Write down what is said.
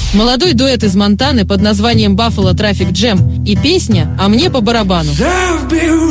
Молодой дуэт из Монтаны под названием Buffalo Traffic Jam и песня «А мне по барабану».